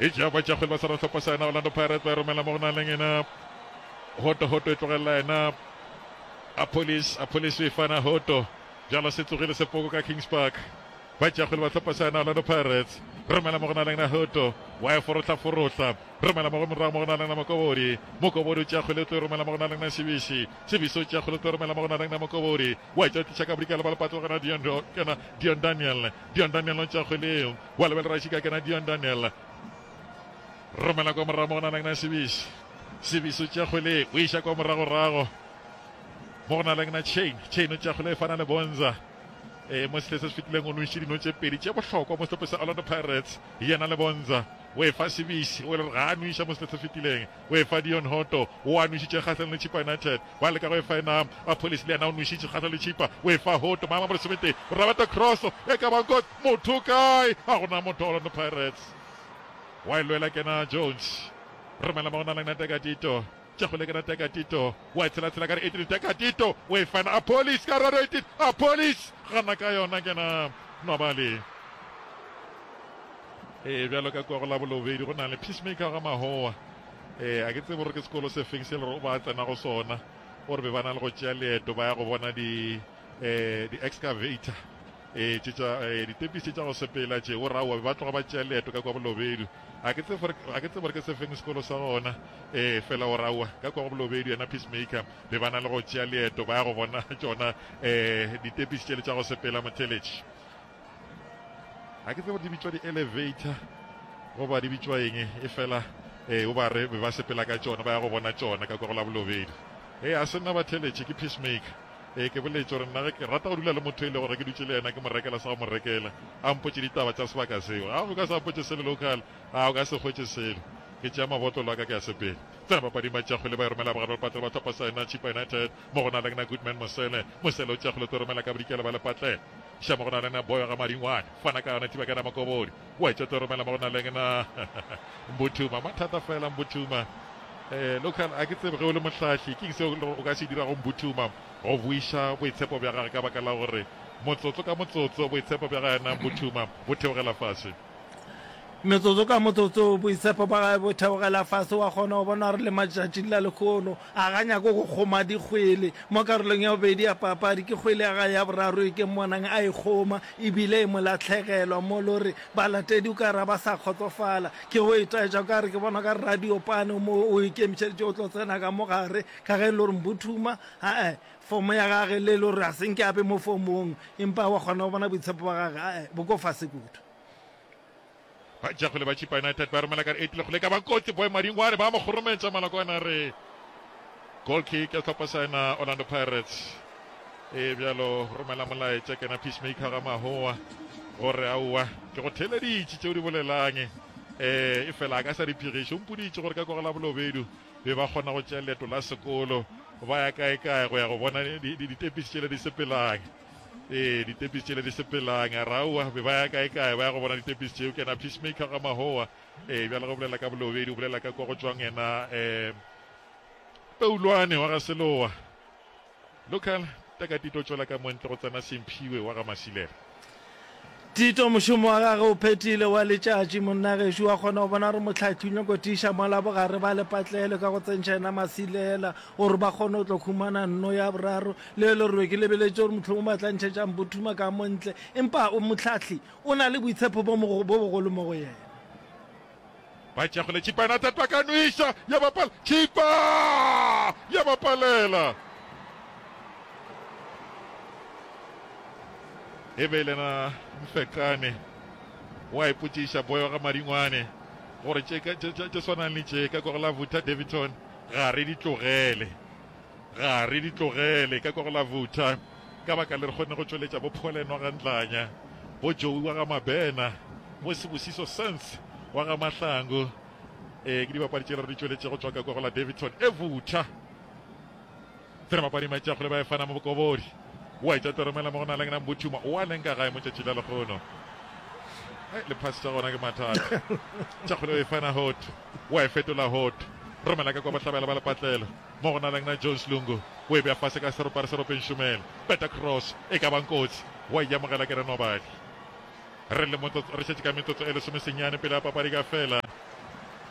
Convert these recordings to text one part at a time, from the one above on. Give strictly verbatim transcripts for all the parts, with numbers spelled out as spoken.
e ja ba tša kgwele ba sa ra tlhopha sana Orlando Pirates ba romela mo go na leng ena hoto hoto e tlogela ena a police a police e fana hoto jalo se tsogile sepoko ka Kings Park ba tša kgwele ba tlhopha sana Orlando Pirates romela mo go na leng na hoto wa e forotla forotla romela mo go morago mo go na leng na Mokobori Mokobori tša kgwele tlo romela mo go na leng na Sibisi Sibisi tša kgwele tlo romela mo go na leng na Mokobori wa tša tša ka brika le ba le patlo kana Dion kana Dion Daniel Dion Daniel no tša kgwele wa le ba le rashika kana Dion Daniel romela ko morago mo go na leng na Sibisi Sibisi tša kgwele o iša ko morago rago mo go na leng na Chain Chain tša kgwele e fana le Bonza e mo se se fitleng o nweshi dino tše pedi tše bohlokwa mo sehlopha sa Orlando Pirates yena le Bonza o e fa Sibisi o le ga a nweša mo se se fitleng o e fa Dion Hoto o a nwešitše kgahlano le Chipa United ba leka go e fa ena a police le yena o nwešitše kgahlano le Chipa o e fa Hoto mama mo lesomete rabata cross e ka banko motho kae a gona motho Orlando Pirates wa e lwela kena Jones romela mo gona leng na Tekatito tša go lekana Tekatito wa e tshela-tshela ka re eighteen Tekatito o e fana a police ka raro eighteen a police gana ka yona kena Nobali e bjalo ka kwa go la bolobedi go na le Peacemaker ga Mahoa e a ke tsebe gore ke sekolo se feng se le gore ba tsena go sona gore be ba na le go tšea leeto ba ya go bona di eh di excavator e tša ditepisi tša go sepela tše o rawa ba tloga ba tšea leeto ka kwa bolobedi a ke tsebe gore ke se feng sekolo sa gona e fela o rawa ka kwa go bolobedi yena Peacemaker be ba na le go tšea leeto ba ya go bona tšona um ditepisi tšele tša go sepela motheletši a ke tsebe di bitswa di-elevator goba di bitswa eng e fela um o ba re be ba sepela ka tšona ba ya go bona tšona ka kwa go la bolobedi e a se nna batheletši ke Peacemaker e ke boletše gore nna ke rata go dula le motho e le gore ke dutse le yena ke mo rekela sa go mo rekela a mpotše ditaba tša sebaka seo a o ka se apotše sele local a o ka se kgwetše selo ke tšea mabotlolo a ka ke a sepele tsena bapading ba tšakgwele ba e romela bagare bapatela ba thopa sa ena Chipa United mo go na leng na Goodman Mosele Mosele o tšakgwele to romela ka bodikela ba le patlela ša mo go na leng na Boyo ga Maringwane fana ka yona thiba ka na Makobodi wa e tša to romela mo go na leng na Mbuthuma mathata fela Mbuthuma eh local a ke tsebe ge o le mohlahli ke se o ka se dira go Mbuthuma go buiša boitshepo bja gage ka baka la gore motsotso ka motsotso boitshepo bja ga ena Mbuthuma bo theogela fase metsotso ka motsotso boitshepo ba gae bo theogela fase wa kgona go bona re le matšatšing la lekgono a ga nyako go kgoma dikgwele mo karolong ya bobedi ya papadi ke kgwele ya gae ya boraro e ke monang a e kgoma ebile e molatlhegelwa mo le gore balatedi o ka ra ba sa kgotsofala ke go etaetša ka re ke bona ka radio pane mo o ikemišeditše o tlo tsena ka mo gare ka ge e le gore Mbuthuma ae fomo ya gage le le gore a senke ape mo fomong empa wa kgona go bona boitshepo ba gage ae bo ko fase kudu ba tšakgole ba Chipa United ba romela ka re eight le go leka ba kotsi Boy Maringwane ba mo kgorometša malakwana re goal kick ya tlhopha sa ena Orlando Pirates e bjalo romela molaetša kena Peacemaker ga Mahoa gore aowa ke go theleditše tšeo di bolelang um e fela a ka sa diphigišo mpoditše gore ka kwa go la bolobedu be ba kgona go tšea leeto la sekolo ba ya kae-kae go ya go bona ditepisi tšele di sepelang e ditepisi tšele di sepelang a raua be ba ya kae-kae ba ya go bona ditepisi tšeo kena Peacemaker ga Mahoa e bjale go bolela ka bolobedi o bolela ka kwa go tšwang ena um Peulwane wa ga Seloa local Tekatito tšwela ka montle go tsena Semphiwe wa ga Masilela Tito mošomo wa gage o phethile wa letšatši monna gešo wa kgona go bona gore motlhathi o nyako tiša mola bogare ba lepatlele ka go tsentšha ena Masilela gore ba kgone go tlo khumana nno ya boraro le le gore ke lebeletše gore motlho mo batlantšhetšang Mbuthuma ka montle empa o motlhatlhi o na le boitshepo bo bogolo mo go yena ba tšakgole Chipa United ba ka nweša ya bapala Chipa ya bapalela e be le na Mfekane wa ipotšiša Boyo ga Maringwane gore tše swanang le tše ka kwa go la Vuta Davidson ga re di tlogele ga re di tlogele ka kwa go la Vuta ka baka le re kgone go tšweletša bo Pholeno ga Ntlanya bo Joey wa ga Mabena bo Sebosiso Sense wa ga Mahlangu um ke dibapadi tše le re di tšweletše go tswa ka kwa go la Davidson e Vuta tsena bapadi matšakgole ba e fana mo Bokobodi wa itša toromela mo go na leng na Mbuthuma o a leng ka gae mo tšatši la lekgono le phasi tša gona ke mathata tšakgole o e fana hot wa e fetola hot romela ka kwa bahlabela ba lepatlelo mo go na leng na Jones Lungu o e bea fase ka seropare seropeng Shumela beta cross e ka bankotsi wa iamogela ke re Nobali re le re šetše ka metsotso e lesomesenyane pele ya papadi ka fela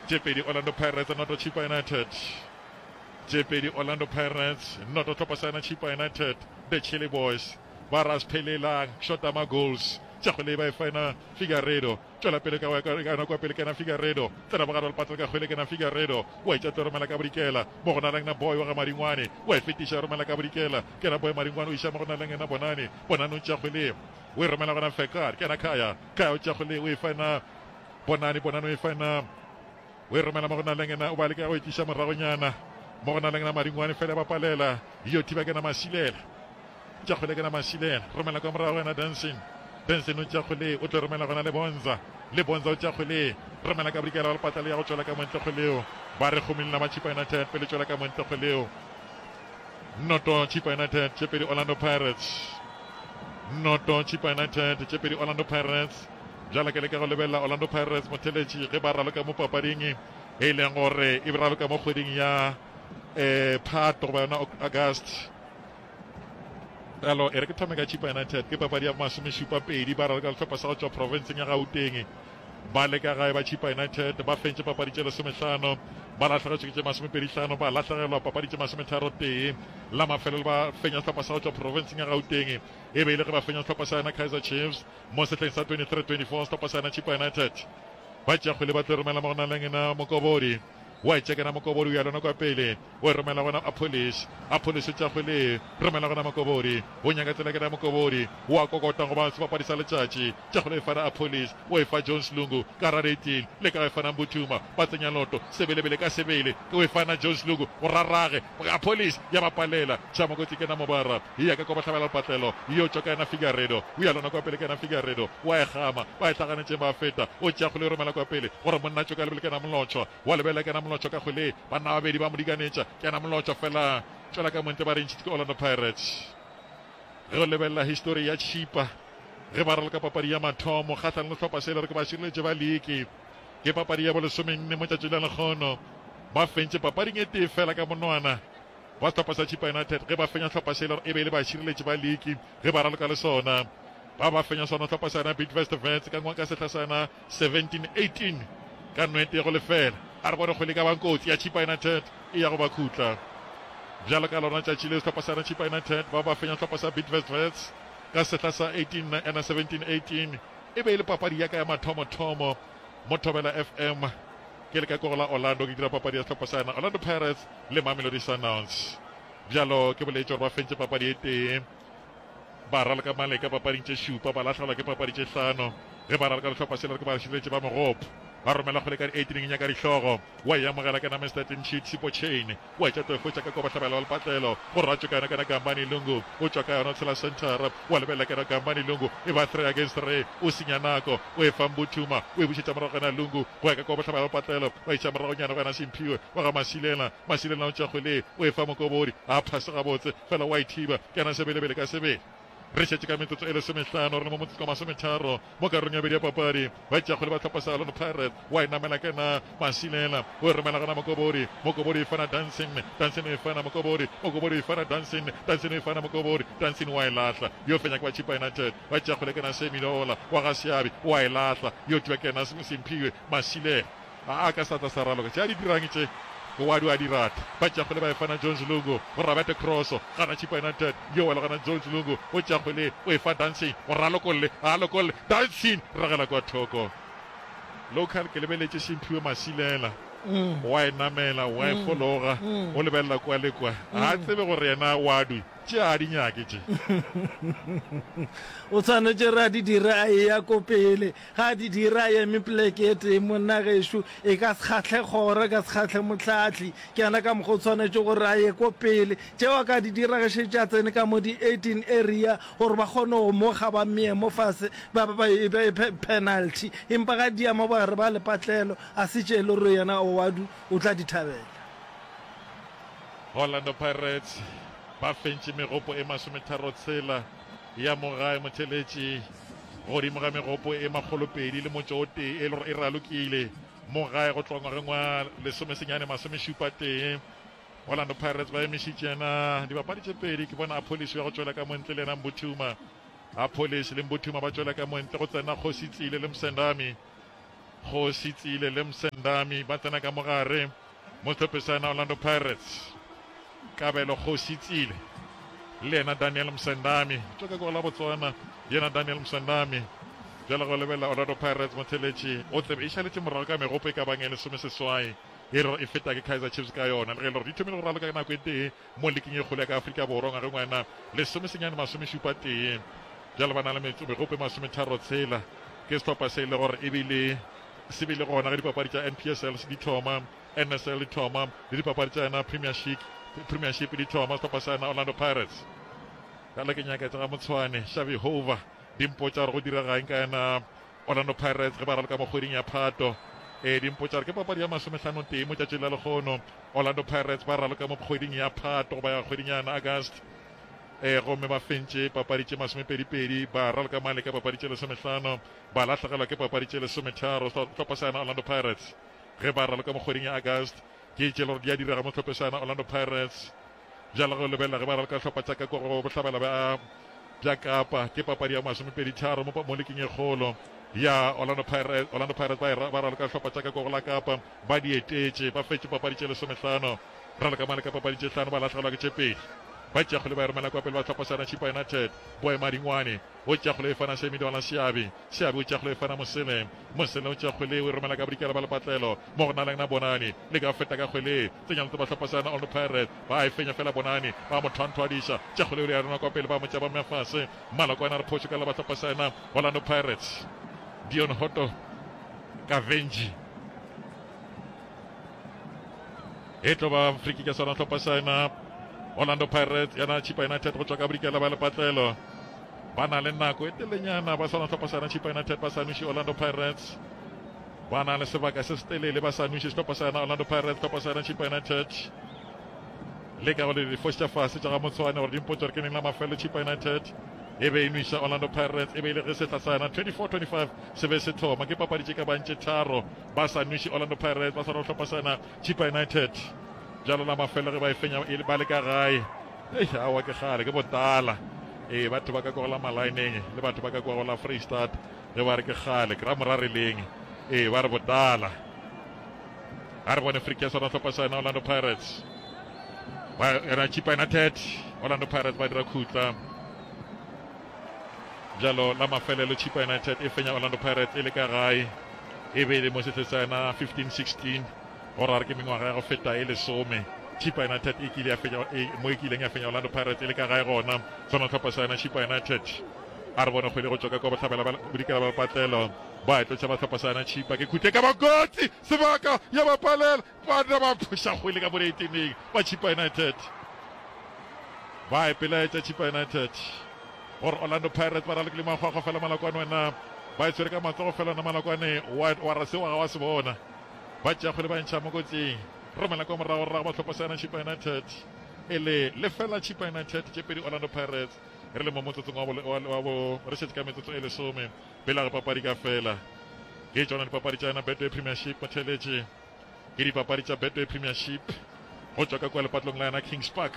tše pedi Orlando Pirates noto Chippa United, tše pedi Orlando Pirates noto tlhopasana Chippa United. The Chile Boys ba raspelelang shota ma goals tša kgwele ba e fana Figueiredo tšwela pele ka nako ya pele kena Figueiredo tsena bogare le patla ka kgwele kena Figueiredo wa itša tlo romela ka bodikela mo go na leng na boy wa ga Maringwane wa e fetiša romela ka bodikela kena boy Maringwane o iša mo go na leng ena Bonane Bonane o tša kgwele o e romela gona Fekar kena Kaya Kaya o tša kgwele o e fana Bonane Bonane o e fana o e romela mo go na leng ena o ba le ka go itiša moragonyana mo go na leng na Maringwane fela ba palela yo thiba kena Masilela tša kgwele kena Masilela romela ka morago ena Dancing Dancing o tša kgwele o tlo romela gona le Bonza le Bonza o tša kgwele romela ka bodikela ba lepatla le ya go tšwela ka montle kgweleo ba re gomile ba Chippa United pele tšwela ka montle kgweleo noto Chippa United tše pedi Orlando Pirates noto Chippa United tše pedi Orlando Pirates bjala ke le ka go lebelela Orlando Pirates motheletši ge ba raloka mo papading e leng gore e raloka mo kgweding ya um Phato goba yona August. Alo e re ke thome ka Chippa United ke papadi ya masomešupa pedi ba raloka lehlopha sa go tšwa provinceng ya Gauteng ba le ka gae ba Chippa United ba fentše papadi tše lesomehlano ba latlhagetšwe tše masomepedihlano ba latlhagelwa papadi tše masometharo tee la mafelelo ba fenya sehlopha sa go tšwa provinceng ya Gauteng e be ile ge ba fenya sehlopha sa yona Kaizer Chiefs mo sehleng sa twenty-three twenty-four sehlopha sa yona Chippa United ba tša kgwele ba tlo romela mo go na leng ena Mokobodi wa e tšekena Mokobodi o ya lona kwa pele o e romela gona Apolis Apolis o tša kgwele romela gona Mokobodi o nyaka tsela kena Mokobodi o a kokota goba sebapadi sa letšatši tša kgwele e fana Apolis o e fa Jones Lungu ka ra eighteen le ka e fana Mbutuma ba tsenya loto sebelebele ka sebele o e fana Jones Lungu o rarage Apolis ya ba palela tša mokotsi kena Mobara e ya ka kwa bahlabela lepatlelo yo tšwa ka ena Figueiredo o ya lona kwa pele kena Figueiredo wa e gama ba e hlaganetše ba feta o tša kgwele romela kwa pele gore monna tšo ka lebele kena Molotšwa wa lebele kena Molotšwa ka kgwele banna babedi ba mo dikanetša kena Molotšwa fela tšwela ka montle ba rentšhitse ke Orlando Pirates ge go lebelela history ya Chippa ge ba raloka papadi ya mathomo kgatlhang le hlopha se le re ke ba šireletše ba league ke papadi ya bolesomenne mo tšatši la lekgono ba fentše papading e tee fela ka monwana ba sehlopha sa Chippa United ge ba fenya hlopha se le e be le ba šireletše ba league ge ba raloka le sona ba ba fenya sona hlopha sa yona Bidvest Wits ka ngwa ka sehla sa yona seventeen eighteen ka nnete go lefela a re bone kgwele ka bankotsi ya Chippa United e ya go ba khutla bjalo ka lona tšatši le sehlopha sa Chippa United ba ba fenya sehlopha sa Bidvest Wits ka sehla sa eighteen and seventeen eighteen e be e le papadi ya ka ya mathomo-thomo mo Thobela F M ke le ka kogola Orlando ke dira papadi ya sehlopha sa yona Orlando Pirates le Mamelodi Sundowns bjalo ke boletše gore ba fentše papadi e tee ba raloka maleka papading tše šupa ba latlhelwa ke papadi tše hlano ge ba raloka lehlopha se le re ke ba šireletše ba Mogopo ba romela kgwele ka eighteen nyaka dihlogo wa e amogela kana Mister Tinshit Sipo Chain wa e tšato e fotša ka koba hlabela wa lepatlelo go ratšo kana kana Gambani Lungu o tšwa ka yona tshela centera wa lebelela kana Gambani Lungu e ba three against three o senya nako o e fa Mbutuma o e bušetša morago kana Lungu go ya ka koba hlabela wa lepatlelo wa itša morago nyana go yana Simphiwe wa ga Masilela Masilela o tša kgwele o e fa Mokobodi a phase gabotse fela wa e thiba kana sebelebele ka sebele re šetše ka metsotso e lesomehlano re le mo motsotso wa masometharo mo karolong ya bedi ya papadi ba tša kgwele ba tlhopha sa Orlando Pirates wa e namela kena Masilela o e romela gona Mokobodi Mokobodi e fana Dancing Dancing e fana Mokobodi Mokobodi e fana Dancing Dancing e fana Mokobodi Dancing wa e latlha yo fenya ke ba Chippa United ba tša kgwele kena Semilola wa ga Seabi wa e latlha yo tšwa kena Simphiwe Masilela a ka satla sa raloka tša di dirang tše wadu a di rata ba tša kgwele ba e fana Jones Lungu go Robert Crosso gana Chippa United yo wela gana Jones Lungu o tša kgwele o e fa Dancing go ralokolle a lokolle Dancing ragela kwa thoko local ke lebeletše Simphiwe Masilela wa e namela wa e fologa o lebelela kwa le kwa a tsebe gore yena wadu tše a di nyake tše o tshwanetse re a di dira a e ya ko pele ga a di dira a eme pleke e teng monna gešo e ka se kgatlhe kgoro ka se kgatlhe motlhatlhi ke yana ka mokgwa o tshwanetse gore a ye ko pele tšeo a ka di dira gešetse a tsene ka mo di eighteen area gore ba kgone go moga ba mmee mo fase ba penalty empa ga diama ba re ba lepatlelo a se tše le gore yena o wadu o tla di thabela Orlando Pirates ba fentše megopo e masometharo tshela ya mogae motheletši godimo ga megopo e makgolopedi le motšo o tee e le gore e ralokile mogae go tloga ngwageng wa lesomesenyane masomešupa tee Orlando Pirates ba emišitšena dibapadi tše pedi ke bona Apolis ya go tšwela ka montle le ena Mbutuma Apolis le Mbutuma ba tšwela ka montle go tsena Kgosi Tsile le Msendami go Sitsile le Msendami ba tsena ka mogare mo setlhopheng Orlando Pirates. Kabelo go Sitsile le ena Daniel Msendami tlo ka go la Botswana yena Daniel Msendami jalo go lebella Orlando Pirates mo theletše o tle e šaletse morago ka megopo e ka bang e lesome seswai e re e feta ke Kaizer Chiefs ka yona le re di thomile go raloka ka nako e tee mo leking e kgole ka Afrika Borwa ngare ngwana lesome senyane masome šupa tee jalo ba na le megopo e masome tharo tshela ke setlhopha se le gore ebile se bile gona ga dipapadi tša N P S L di thoma N S L di thoma le dipapadi tša yona Premiership Premiership di thoma setlhopha sa Orlando Pirates ka le ke nyaka tša Motshwane Xavi Hova dimpotsa re go dira gaeng ka yena Orlando Pirates ge ba raloka mo kgweding ya Phato e dimpotsa ke papadi ya masomehlano tee mo tšatši la lekgono Orlando Pirates ba raloka mo kgweding ya Phato go ba ya kgweding ya August e gomme ba fentše papadi tše masomepedipedi ba raloka male ka papadi tše lesomehlano ba latlhegelwa ke papadi tše lesometharo setlhopha sa Orlando Pirates ge ba raloka mo kgweding ya August ke tše le gore di a direga mo setlhopha sa Orlando Pirates jalo go lebelela ge ba raloka setlhopha tša ka go bohlabela ba bja Kapa ke papadi ya masomepeditharo mo leking e kgolo ya Orlando Pirates Orlando Pirates ba ba raloka setlhopha tša ka go la Kapa ba di etetše ba fetše papadi tše lesomehlano raloka male ka papadi tše hlano ba latlhegelwa ke tše pedi ba tšeagole ba romela kwa pele ba tlhopha sana Chipa United boe madingwane o tšeagole e fana semi dola Seabe Seabe o tšeagole e fana Mosele Mosele o tšeagole o romela ka bodikela ba lepatlelo mo go na leng na Bonani le ka feta ka kgwele tsenya le ba tlhopha sana Orlando Pirates ba e fenya fela Bonani ba mo thwantwadiša tšeagole o le ya rona kwa pele ba mo tšaba mafase malakwana re Portugal ba tlhopha sana Orlando Pirates Dion Hoto Kavenji e tlo ba friki ka sona tlhopha sana Orlando Pirates yana Chipa United go tswa ka bodikela ba lepatlelo ba na le nako e telenyana ba sona tlhopha sana Chipa United ba sa nuši Orlando Pirates ba na le sebaka se se telele ba sa nuši setlhopha sana Orlando Pirates tlhopha sana Chipa United le ka go le difoša fase tša ga Motshwane gore dimpotsa re ke neng la mafelo Chipa United e be e nuša Orlando Pirates e be e le ge setla sana twenty-four twenty-five se be se thoma ke papadi tše ka bantše tharo ba sa nuši Orlando Pirates ba sona tlhopha sana Chipa United jalo la mafelo ge ba e fenya e ba le ka gae e awa ke gale ke botala e batho ba ka kogola malaeneng le batho ba ka kogola Freestad ge ba re ke gale ke ra morareleng e ba re botala a re bone friki ya sona tlhopha sana Orlando Pirates ba era Chipa United Orlando Pirates ba dira khutla jalo la mafelelo Chipa United e fenya Orlando Pirates e le ka gae e be le mo setlhetsana fifteen sixteen gore re ke mengwaga ya go feta e lesome Chipa United e kile ya fenya mo e kileng ya fenya Orlando Pirates e le ka gae gona sona tlhopha sana Chipa United a re bone kgwele go tswa ka ko botlhabela bodikela ba lepatlelo ba e tlotša ba tlhopha sana Chipa ke khuthe ka bakotsi sebaka ya bapalela ba na ba phusha kgwele ka mo eighteen ba Chipa United ba e pelaetša Chipa United gore Orlando Pirates ba raloka le magwagwa fela malakwane wena ba e tshwere ka matsogo fela na malakwane wa ra seo ga wa se bona ba tšeagole ba ntšha mo kotsing romela kwa morago rrago ba tlhopha sana Chipa United e le le fela Chipa United tše pedi Orlando Pirates re le mo motsotsong wa bo re šetse ka metsotso e lesome pele ge papadi ka fela ke tsona dipapadi tša yona Betway Premiership motheletše ke dipapadi tša Betway Premiership go tswa ka kwa lepatlong la yona Kings Park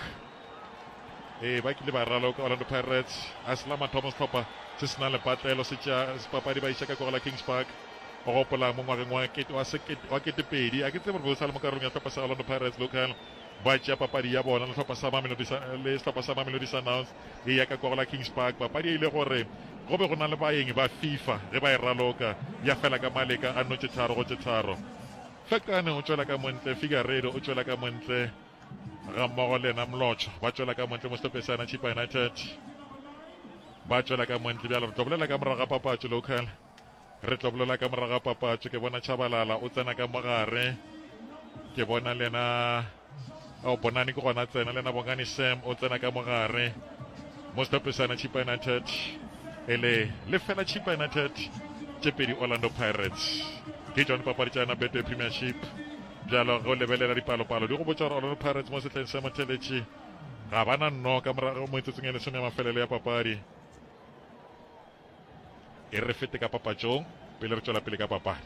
e ba kile ba raloka Orlando Pirates a selama Thomas Tlhopha se se na lepatlelo se tša papadi ba iša ka kwa la Kings Park go gopola mo ngwageng wa ketepedi a ke tsebe gore bo sa le mo karolong ya tlhopha sa Orlando Pirates local ba tšea papadi ya bona le tlhopha sa Mamelodi Sundowns e ya ka kwa la Kings Park papadi e ile gore go be go na le baeng ba FIFA ge ba e raloka ya fela ka maleka a no tše tharo go tše tharo Fekane o tšwela ka montle Figueiredo o tšwela ka montle ga mmogo le ena Mlotšo ba tšwela ka montle mo setlhopheng sa Chipa United ba tšwela ka montle bjalo re tlo bolela ka morago ga papatšo local re tlo bolela ka morago ga papatšo ke bona Chabalala o tsena ka mogare ke bona lena o Bonani ke gona tsena lena Bongani Sam o tsena ka mogare mo setlhopheng sa Chipa United e le le fela Chipa United tše pedi Orlando Pirates ke tšone papadi tša yona Betway Premiership bjalo go lebelela dipalopalo di go botša gore Orlando Pirates mo setlheng sa motheletše ga ba na nno ka morago mo etsotsong ya lesome ya mafelelo ya papadi e re fete ka papatšong pele re tšwela pele ka papadi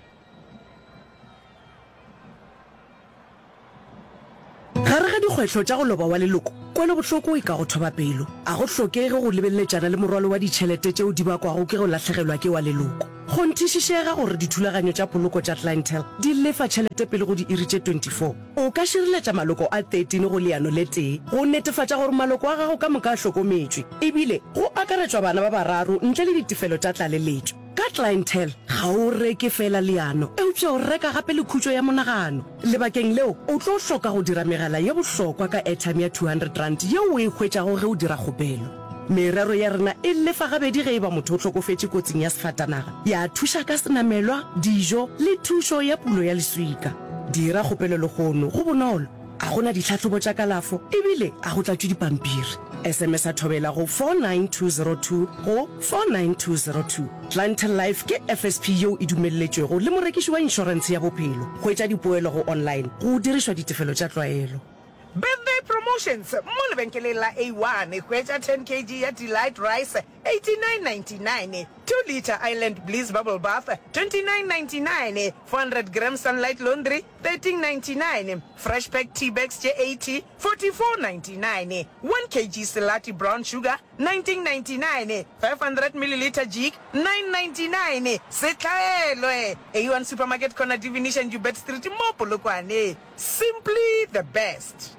gare ga dikgwetlho tša go loba wa leloko kwele bohloko e ka go thoba pelo a go hlokege go lebelletšana le morwalo wa ditšhelete tšeo di bakwago ke go latlhegelwa ke wa leloko go nthišišega gore dithulaganyo tša poloko tša clientele di lefa tšhelete pele go di iri tše twenty-four o ka šireletša maloko a thirteen go leano le tee go netefatša gore maloko a gago ka moka a hlokometšwe ebile go akaretšwa bana ba bararo ntle le ditefelo tša tlaleletšo ka clientele ga o reke fela leano eupša o reka gape le khutšo ya monagano lebakeng leo o tlo hloka go dira megala ye bohlokwa ka airtime ya two hundred rand yeo o e hwetšago ge o dira kgopelo merero ya rena e lefa gabedi ge e ba motho o tlhokofetše kotsing ya sefatanaga ya thuša ka senamelwa dijo le thušo ya pulo ya leswika dira kgopelo legono go bonolo a gona ditlhatlhobo tša kalafo ebile a go tlatšwe dipampiri sms a thobela go four nine two zero two go four nine two zero two clientele life ke F S P yeo e dumelletšwego le morekiši wa inšorense ya bophelo go etša dipoelo go online go dirišwa ditefelo tša tlwaelo. Birthday promotions mo lebenkeleng la A one e hwetša ten kilograms ya delight rice eighty-nine ninety-nine, two liter Island Bliss bubble bath twenty-nine ninety-nine, four hundred grams Sunlight laundry thirteen ninety-nine, fresh pack tea bags J eighty forty-four ninety-nine, one kilogram Selati brown sugar nineteen ninety-nine, five hundred milliliter jig nine ninety-nine. Setlaelwe A one supermarket corner definition Jubet Street mo Polokwane. Simply the best.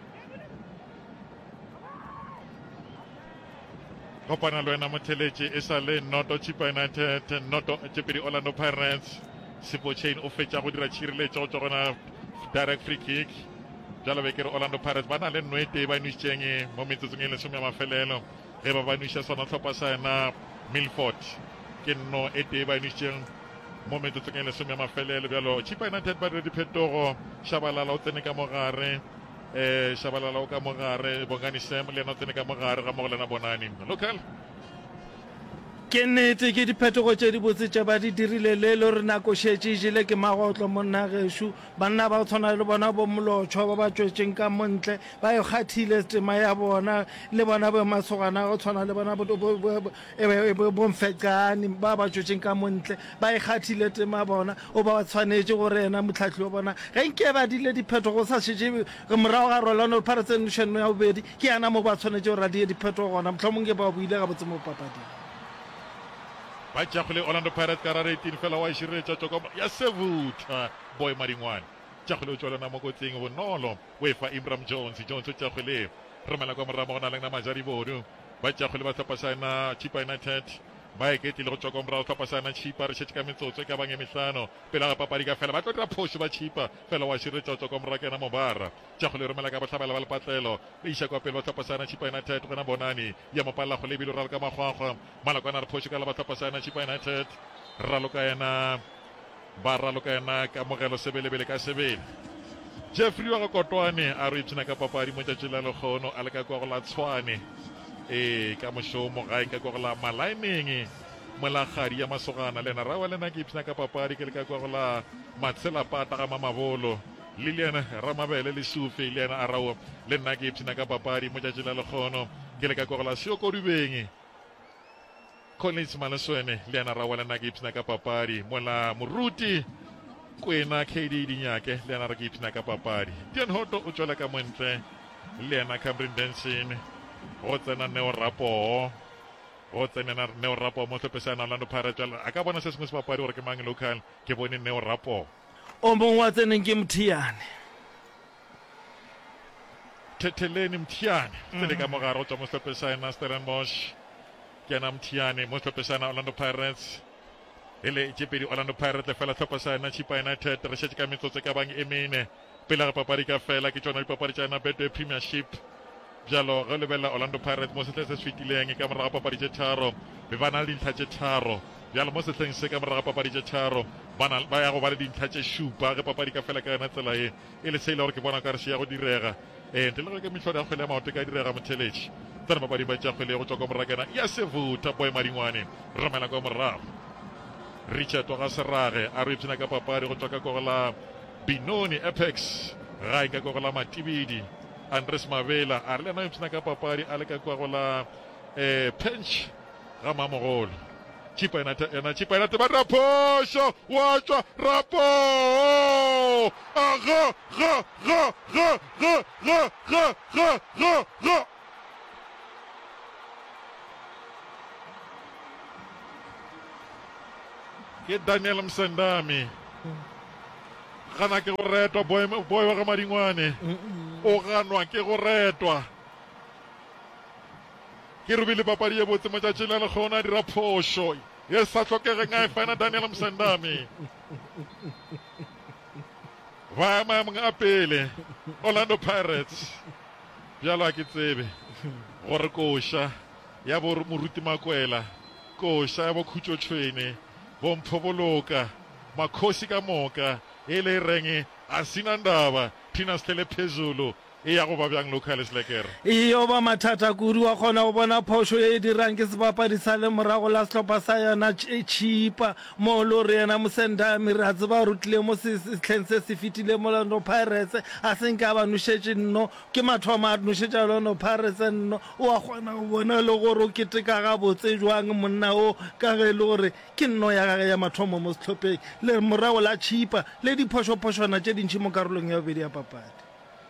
kopana le wena motheletše e sa le noto Chippa United noto Jeopardy Orlando Pirates Sipo Chain o fetša go dira tšhireletšo go tšwa gona direct free kick jalo be ke re Orlando Pirates ba na le nnwete ba nušitšeng mo metsotsong e lesome ya mafelelo ge ba ba nuša sona tlhopha sa yena Milford ke nno e tee ba nušitšeng mo metsotsong e lesome ya mafelelo bjalo Chippa United ba dira diphetogo Shabalala o tsene ka mogare eh Shabalala o ka mogare Bongani Sam le ena o tsene ka mogare ga mo go lena Bonani local ke nnete ke diphetogo tše di botse tše ba di dirile le le re nako šetše e jele ke magotlo monna gešo banna ba go tshwana le bona bo molotšhwa ba ba tšwetšeng ka montle ba e kgathile tema ya bona le bona bo masogana go tshwana le bona bomfekane ba ba tšwetšeng ka montle ba e kgathile tema bona o ba tshwanetše gore ena motlhatlhi wa bona ge nke ba dile diphetogo sa šetše morago ga Orlando Pirates nošeno ya bobedi ke yana mo ba tshwanetše gore a die diphetogo gona mohlomong ke ba buile ga botse mo papading ba tšagole Orlando Pirates ka rara eighteen fela wa šireletša tšoko ya sevutha boy maringwane tšagole o tšwelana mo kotsing bonolo wefa Imram Jones Jones o tšagole romela kwa moramo go na leng na majari bodu ba tšagole ba tlhopha sana Chippa United ba e ketile go tšwa kwa morago tlhopha sana Chippa re šetše ka metsotso ka bang e mehlano pele ga papadi ka fela ba tlo dira phošo ba Chippa fela wa šireletša go tšwa kwa morago kena mobara tšagole romela ka bohlabela ba lepatlelo le iša kwa pele ba tlhopha sana Chippa United gona Bonani ya mopalla go lebile ralo ka magwagwa malakwana re phošo ka la ba tlhopha sana Chippa United ralo ka yena ba ralo ka yena ka mogelo sebelebele ka sebele Jeffrey wa go Kotwane a re itsena ka papadi mo tšatši la lekgono a le ka kwa go la Tshwane e ka mošomo ga e ka kwa go la Malaining molagadi ya masogana lena rawa lena ke ipsena ka papadi ke le ka kwa go la Matsela Pata ga Mamabolo le lena Ramabele le Sufe le ena a rawa le nna ke ipsena ka papadi mo tšatši la lekgono ke le ka kwa go la Seokodubeng Collins Maleswene le ena rawa lena ke ipsena ka papadi mo la Moruti kwena K D Dinyake le ena re ke ipsena ka papadi Tian Hoto o tšwela ka montle le ena Cameron Denson go tsena Neo Rapo go tsena Neo Rapo mo tlhopesana Orlando Pirates a ka bona se sengwe se papadi gore ke mang local ke bone Neo Rapo o mongwe wa tseneng ke Mthiane Tetheleni Mthiane tsele ka mogare go tswa mo tlhopesana Stellenbosch ke na Mthiane mo tlhopesana Orlando Pirates ele Jeopardy Orlando Pirates le fela tlhopesana Chippa United re šetše ka metsotso ka bang e mene pele ga papadi ka fela ke tšona dipapadi tša yena Betway Premiership jalo ge lebelela Orlando Pirates mo setleng se se fetileng ka morago ga papadi tše tharo be ba na le dintlha tše tharo bjalo mo setleng se ka morago ga papadi tše tharo ba ya go ba le dintlha tše šupa ge papadi ka fela ka yona tsela e e le se ile gore ke bona ka re se ya go direga um ntle le ge ke mehlodi ya kgwele ya maoto ka direga motheletši tsena papadi ba tša kgwele go tswa kwa morago kena ya sevutha boy maringwane romela kwa morago Richard wa ga Serage a re ipsena ka papadi go tswa ka kogola Binoni Apex ga e ka kogola Matibidi Andres Mavela a re le na ipsena ka papadi a le ka kogola eh Pench ga Mamogolo Chippa United ena Chippa United ba raphošo wa tswa rapo a ga ga ga ga ga ga ga ga ga ga ke Daniel Msendami gana ke go retwa boy boy wa ga Madingwane o ganwa ke go retwa ke rubile papadi e botse motšatši le le gona dira phošo ye sa tlhokegeng a e fana Daniel Msendami ba maemong a pele Orlando Pirates bjalo a ke tsebe gore koša ya bo moruti Makwela koša ya bo Khutšo Tšhwene bo Mpho Boloka makhosi ka moka e le reng a sina ndaba Thina Sithele phezulu e ya go ba bjang local selekere iyo ba mathata kudu wa kgona go bona phošo e dirang ke sebapadi sa le morago la sehlopha sa yona chipa mo lo re yena Msendami re a tseba rutile mo sehleng se se fetile mo Orlando Pirates a senka ba nošetše nno ke mathomo a nošetša Orlando Pirates nno o a kgona go bona le gore o keteka ga botse jwang monna o ka ge le gore ke nno ya gage ya mathomo mo sehlopheng le morago la chipa le diphošophošwana tše dintšhi mo karolong ya bobedi ya papadi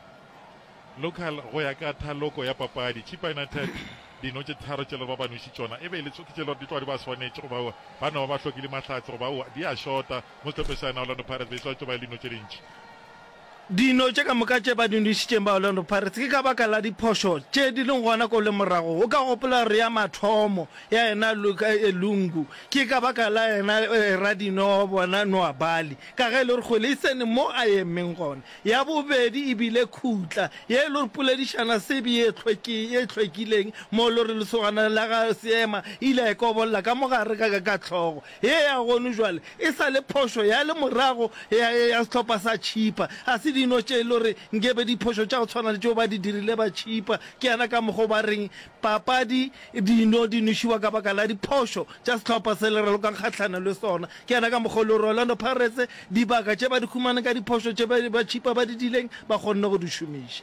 local go ya ka thaloko ya papadi Chipa United dino tše tharo tše le ba ba noši tšona e be le tsokitše le di tswadi ba swanetše go ba ba no ba hlokile mahlatse go ba di a shota mo stopesana Orlando Pirates be tswatše ba le dino tše dintši dino tše ka moka tše ba dinošitšeng ba Orlando Pirates ke ka baka la diphošo tše di leng gona ko le morago o ka gopola re ya mathomo ya ena Luka Elungu ke ka baka la ena Radino bona Noah Bali ka ge le re kgwele e sene mo a emeng gona ya bobedi e bile khutla ye le re poledišana sebi e tlhwekileng mo le re lesogana la ga seema ile a ekobolla ka mogare ka ka tlhogo ye ya gone jwale e sa le phošo ya le morago ya sehlopha sa Chipa a se dino tše le gore nkebe diphošo tša go tshwana le tšeo ba di dirile ba Chipa ke yana ka mokgwa ba reng papadi dino di nošiwa ka baka la diphošo tša sehlopha se le relo ka kgahlana le sona ke yana ka mokgwa le gore Orlando Pirates dibaka tše ba di khumane ka diphošo tše ba Chipa ba di dileng ba kgonne go di šomiša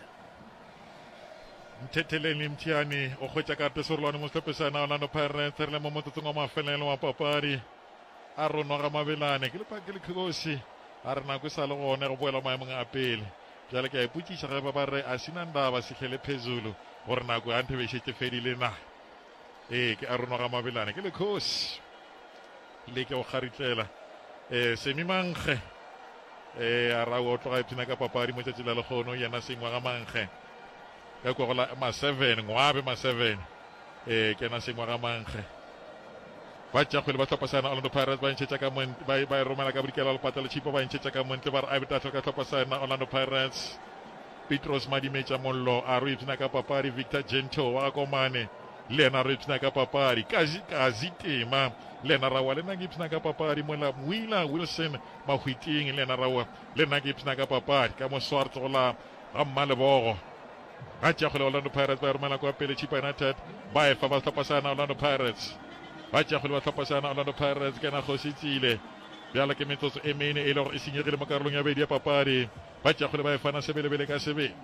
Mthetheleni Mthiani o hwetša ka tesorolwane mo sehlopesana Orlando Pirates re le mo motsotsong wa mafelelo wa papadi a ronwa ga Mabelane ke le pa ke le kgosi a re nako e sa le gone go boela maemong a pele bjale ke a ipotšiša ge ba ba re a sena ndaba sehlele phezulu gore nako a nthebešetše fedile na ee ke a ronwa ga Mabelane ke le kgosi le ke go kgaritlela um Semi Mankge um a ra o tloga ipshina ka papadi mo tšatši la lekgono yena sengwa ga Mankge ka kwa go la ma seven ngwabe ma seven um ke ena sengwa ga Mankge ba tša kgwele ba tlhopasana Orlando Pirates ba ntšhetša ka montle ba e romela ka bodikela lepata le Chipa ba ntšhetša ka montle ba re a betatlo ka tlhopasana Orlando Pirates Petros Madimetša mollo a re ipshina ka papadi Victor Gento wa Komane le ena re ipshina ka papadi Kazi Tema le ena rawa le nna ke ipshina ka papadi mola Wheeler Wilson Mahwiting le ena rawa le nna ke ipshina ka papadi ka mo Swarts go la ga Mmalebogo ba tša kgwele Orlando Pirates ba e romela kwa pele Chipa United ba e fa ba tlhopasana Orlando Pirates ba tša kgwele ba tlhopasana Orlando Pirates ke na Kgositsile bjale ke metsotso e mene e le gore e senyegile mo karolong ya bedi ya papadi ba tša kgwele ba e fana sebelebele ka sebele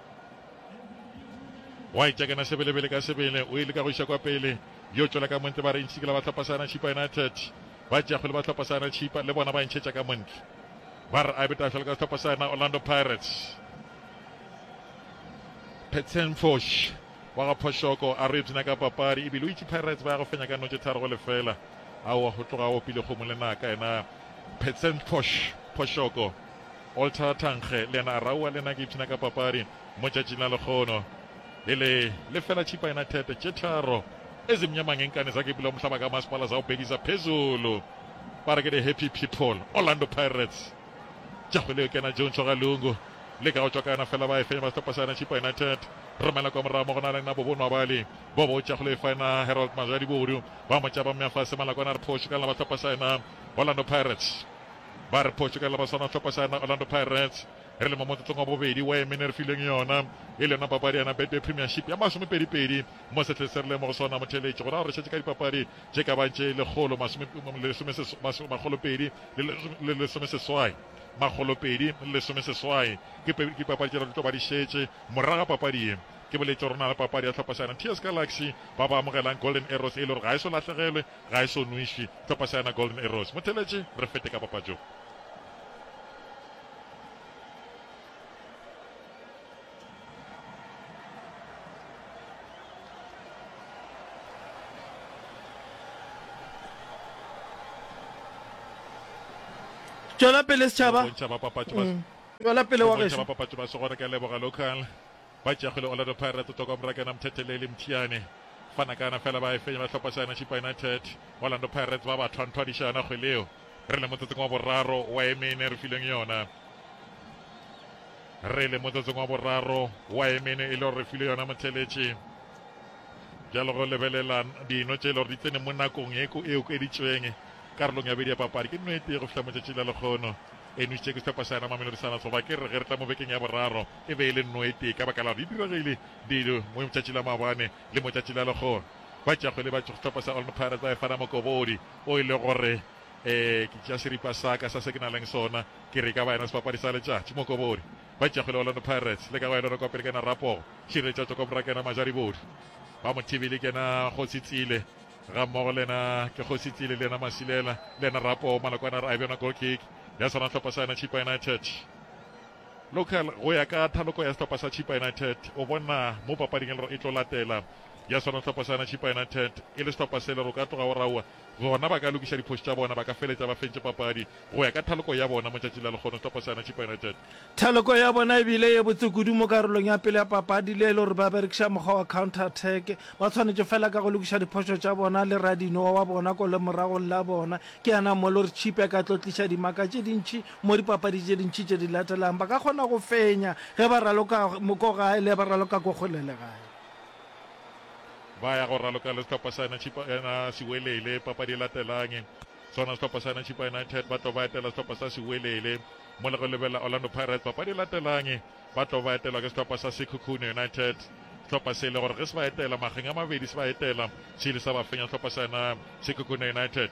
wa e tšakana sebelebele ka sebele o ile ka go iša kwa pele yo tšwela ka montle ba re ntšhikela ba tlhopasana Chipa United ba tša kgwele ba tlhopasana Chipa le bona ba ntšhetša ka montle ba re a beta fela ka tlhopasana Orlando Pirates Petsenfosh wa ga Phošoko a re ipshina ka papadi ebile o itse Pirates ba ya go fenya ka notše tharo go lefela ao go tloga o pile kgomo le naka ena Petsenfosh Phošoko Alter Tankge le ena a raua le ena ke ipshina ka papadi mo tšatšing la lekgono le le le fela Chipa United tše tharo ezimnyama ngenkane zakhe pele umhlaba kamasipala zawubhekisa phezulu ba re ke the happy people Orlando Pirates tšagole ke na Jones Galungu le ka go tswakana fela ba e fenya ba tlhopasana Chipa United romela kwa morago mo go na le nna bo bonwa bale bo bo tšagole e fana Harold Mazadi bodu ba mo tša ba meafase malakwana re Portugal ba tlhopasana Orlando Pirates ba re Portugal ba sona tlhopasana Orlando Pirates re le mo motsotsong wa bobedi wa emene re fileng yona e le yona papadi yana Betway Premiership ya masomepedipedi mo setlhe se re le mo go sona motheletše go ra gore šetse ka dipapadi tše ka bantše lekgolo magolopedi le lesomeseswai magolopedi le lesomeseswai ke papadi tše re tlo ba di šetše moraga papadi e ke boletše gore na le papadi ya tlhopasana T S Galaxy ba ba amogelang Golden Arrows e le gore ga e so latlhegelwe ga e so noiši tlhopasana Golden Arrows motheletše re fete ka papatšo tswela pele setšhaba bontšha ba papatso ba tswela pele wa bontšha gešo ba papatso ba segona ke a leboga local ba tšagile Orlando Pirates tokomra kena mthetheleli mthiane fana kana fela ba e fenya ba tlhopha sana Chipa United Orlando Pirates ba ba thwanthwadishana kgweleo re le motsotsong wa boraro wa emene re fileng yona re le motsotsong wa boraro wa emene e le gore re file yona motheletši jalo go lebelela dino tše e le gore di tsene mo nakong eo ke editsweng karolong ya bedi ya papadi ke nnete go fitlha motšatši la lekgono e nušitše ke setlhopha sana mamelodisana soba ke re ge re tla mo bekeng ya boraro e be e le nnete ka baka la gore di diragile dilo mo motšatši la mabane le motšatši la lekgono ba tšagole ba setlhopha sa Orlando Pirates ba e fana mokobodi o e le gore um ke tšea seripa saka sa se ke na leng sona ke re ka ba ena sepapadi sa letšatši mokobodi ba tšagole Orlando Pirates le ka ba ena re kopele kena rapogo šireletša tokomra kena majaribodi ba mo thibile kena kgotsitsile ga mmogo lena ke kgotsitsile le ena masilela le ena rapogo malakwana re a bjona goal kick ya sona setlhopha sa ena Chipa United local go ya ka thaloko ya setlhopha sa Chipa United o bona mo papading e le gore e tlo latela ya sona setlhopha sa ena Chipa United e le setlhopha se le go ka tloga o raua bona ba ka lokiša diphosi tša bona ba ka feletša ba fentše papadi go ya ka thaloko ya bona mo tšatši la lekgono setlhopha sa ena Chipa United thaloko ya bona ebile ye botse kudu mo karolong ya pele ya papadi le e le gore ba berekiša mokgwa wa counter attack ba tshwanetse fela ka go lokiša diphoso tša bona le radino wa bona ko le moragong la bona ke yana mo le gore chipe ka tlo tliša dimaka tše dintšhi mo dipapadi tše dintšhi tše di latelang ba ka kgona go fenya ge ba raloka ko gae le ba raloka ko kgolele gae ba ya go raloka le setlhopha sa ena Chipa ena Sewelele papadi e latelang sona setlhopha sa ena Chipa United ba tlo ba etela setlhopha sa Sewelele mo le go lebelela Orlando Pirates papadi e latelang ba tlo ba etela ke setlhopha sa Sekhukhune United setlhopha se le gore ge se ba etela mageng a mabedi se ba etela se ile sa ba fenya setlhopha sa ena Sekhukhune United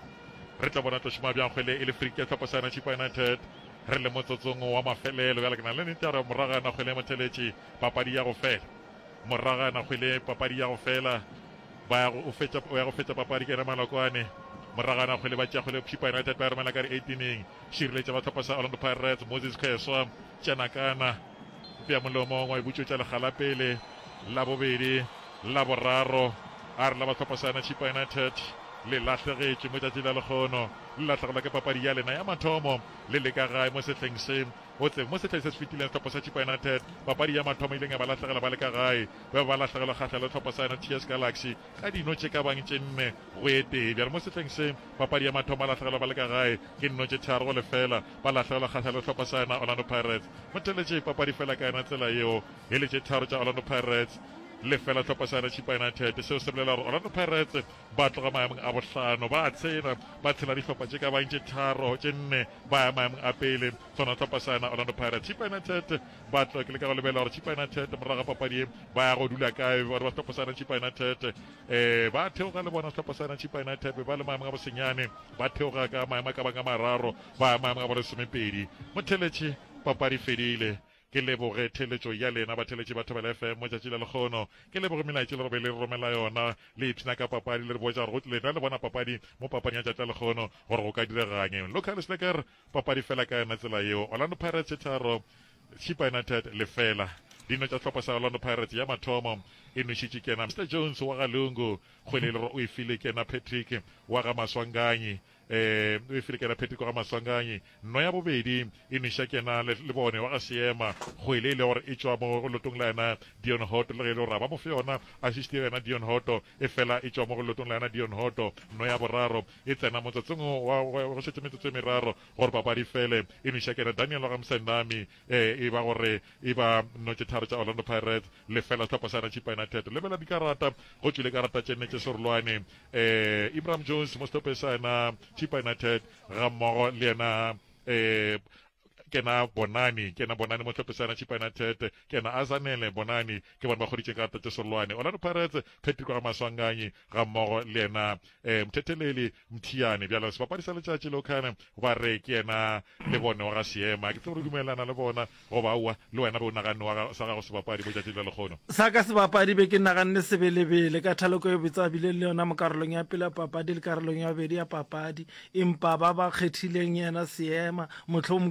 re tla bona tlošoma bjang kgwele e le free ke setlhopha sa ena Chipa United re le motsotsong wa mafelelo bjale ke na le nnete ya gore moragana kgwele motheletše papadi ya go fela moragana kgwele papadi ya go fela ba ya go fetša papadi ke ena malakwane moragana kgwele ba tšea kgwele Chipa United ba romela ka di-eighteeneng šireletša ba tlhopha sa Orlando Pirates Moses Kheswa tšanakana pea molomong wa ebutšo tša legala pele la bobedi la boraro a re la ba tlhopha sa ena Chipa United le latlhegetše mo tšatši la lekgono le latlhegelwa ke papadi ya lena ya mathomo le le ka gae mo setlheng se otse mo setlheng se se fetileng setlhopha sa Chipa United papadi ya mathomo ileng ya ba latlhegela ba le ka gae ba ba latlhegelwa kgatlha le setlhopha sa ena T S Galaxy ka dino tše ka bang tše nne go ete bjale mo setlheng se papadi ya mathomo a latlhegelwa ba le ka gae ke nno tše tharo go lefela ba latlhegelwa kgatlha le setlhopha sa ena Orlando Pirates mo teletše papadi fela ka ena tsela yeo e le tše tharo tša Orlando Pirates le fela setlhopha sa ena Chipa United seo se bolela gore Orlando Pirates ba tloga maemong a bohlano ba tsena ba tshela dihlopha tše ka bang tše tharo tše nne ba ya maemong a pele tsona setlhopha sa ena Orlando Pirates Chipa United ba tloga ke le ka go lebelela gore Chipa United moraga papadi ba ya go dula kae gore ba setlhopha sa ena Chipa United um ba theoga le bona setlhopha sa ena Chipa United ba le maemong a bosenyane ba theoga ka maemo a ka bang a mararo ba ya maemong a bolesomepedi motheletše papadi fedile ke leboge theletšo ya lena batheletše ba Thobela F M mo tšatši la lekgono ke leboge melaetše le gore be le romela yona le ipshina ka papadi le re botša gore lena le bona papadi mo papading ya tšatši la lekgono gore go ka direganye local slacker papadi fela ka yona tsela yeo Orlando Pirates tharo Chipa United le fela dino tša setlhopha sa Orlando Pirates ya mathomo e nošitše kena Mr Jones wa galungu kgwele le gore o e file kena Patrick wa ga Maswanganyi eh o e file kena Patrick wa ga Maswanganyi no ya bobedi e noša kena le bone wa ga Seema kgwele le gore e tšwa mo lotong la ena Dion Hoto le ge le gore ba mo fe yona assist ena Dion Hoto e fela e tšwa mo lotong la ena Dion Hoto no ya boraro e tsena motsotsong wa go šetše metsotso e meraro gore papadi fele e noša kena Daniel wa ga Msendami eh e ba gore e ba notše tharo tša Orlando Pirates le fela setlhopha sa ena Chipa United lebela dikarata go tšwile karata tše nne tše serolwane eh Ibrahim Jones mo setlhopheng sa ena Chipa United ga mmogo le ena eh kena Bonani kena Bonani mo setlhopheng sa ena Chipa United kena Azanele Bonani ke bona ba kgoditšeng karata tše serolwane Orlando Pirates Patrick wa Maswanganyi ga mmogo le ena um mthetheleli Mthiane bjalo sebapadi sa letšatši lokane ba re ke ena le bone wa ga Seema ke tlo re dumelana le bona go ba ua le wena be o naganne wa sa gago sebapadi mo tšatši la lekgono sa ka sebapadi be ke naganne sebelebele ka thaloko e betsa bile le yona mo karolong ya pele ya papadi le karolong ya bedi ya papadi empa ba ba kgethileng yena Seema mohlomong ke ka baka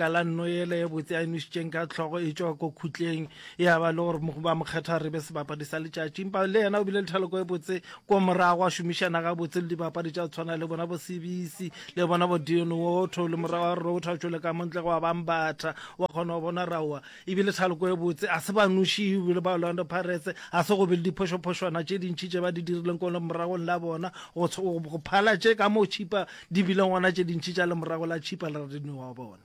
lebaka la nno ele e botse a inošitšeng ka tlhogo e tswa ko khutleng ya ba le gore ba mo kgetha re be sebapadi sa letšatši empa le yena o bile le thaloko e botse ko morago a šomišana ga botse le dibapadi tša tshwana le bona bo sebisi le bona bo dino otho le morago a re o thatšole ka montle go a bambatha wa kgona go bona raoa ebile thaloko e botse a se ba noši le ba Orlando Pirates a se go be le diphošophošwana tše dintšhi tše ba di dirileng ko le moragong la bona go phala tše ka mo chipa di bileng gona tše dintšhi tša le morago la chipa le radino wa bona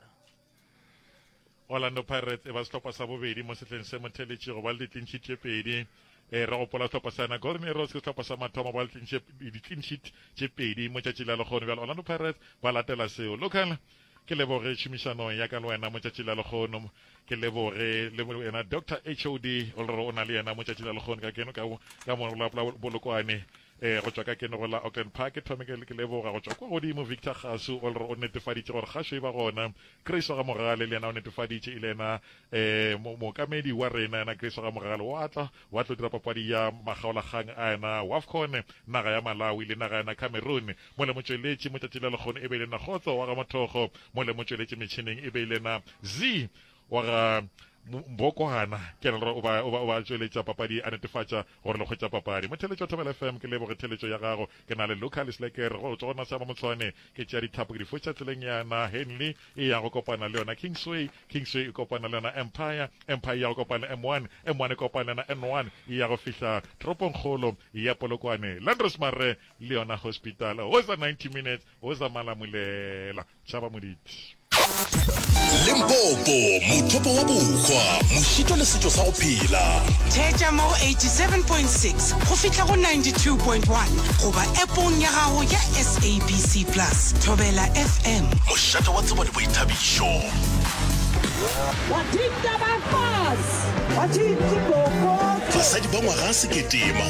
Orlando Pirates e ba setlhopha sa bobedi mo setlheng se motheletše go ba le di-clean sheet tše pedi eh re gopola setlhopha sa Golden Arrows ke setlhopha sa mathomo ba le di-clean sheet tše pedi mo tšatši la lekgono bjalo Orlando Pirates ba latela seo local ke leboge tšhomišanong ya ka le wena mo tšatši la lekgono ke leboge le wena Doctor H O D o re o na le yena mo tšatši la lekgono ka keno ka mo la bolokwane eh go tswa ka keno go la Auckland Park thome ke leboga go tswa kwa godimo Victor Gasu o re o netefaditše gore gašo e ba gona Chris ga mogale le yena o netefaditše ile na eh mookamedi wa rena na Chris ga mogale wa tla wa tlo dira papadi ya magaolagang a ena WAFCON naga ya Malawi le naga ya Cameroon mo le motšweletši mo tšatši la lekgono e be le na khotso wa ga mothogo mo le motšweletši metšhineng e be le na Z wa ga mbokwana ke re o ba o ba tšweletša papadi a netefatša gore le kgwetša papadi mo theletšo Thobela F M ke leboge theletšo ya gago ke na le local slacker go tsona sa motshwane ke tša dithapo ke di fotša tseleng yana Henley e ya go kopana le yona Kingsway Kingsway e kopana le yona Empire Empire ya go kopana M one M one e kopana le N one e ya go fihla toropong kgolo ya Polokwane Landros Mare le yona hospital o za ninety minutes o za malamulela tšhaba moditi Limpopo mothopo wa bokgwa mošito le setšo sa go phela Theetša mo eighty-seven point six go fihla go ninety-two point one goba appong ya gago ya S A B C plus Thobela F M mošate wa tsebo le boithabišo basadi ba ngwaga sekete